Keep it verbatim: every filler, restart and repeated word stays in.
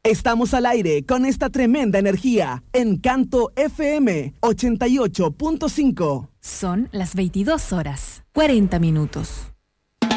Estamos al aire con esta tremenda energía en Canto F M ochenta y ocho punto cinco. Son las veintidós horas, cuarenta minutos.